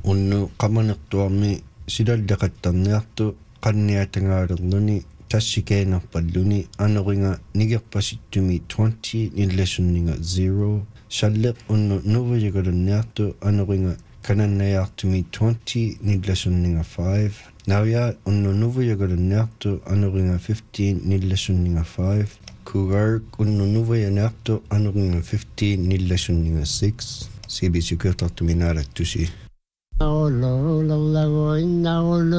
unnu qamanertuarmi silallaqattarniartu qanniatangaalerluni tassikeenerpalluni anoringa nigerpasittumi 20 nillassunninga 0 salleq unnu nuvuyagalanniartu anoringa kanannayaartumi 20 nillassunninga 5 nauya unnu nuvuyagalanniartu anoringa 15 nillassunninga 5 kugar unnu nuvuyaniartu anoringa 15 nillassunninga 6 sibisukertartumi naalattusi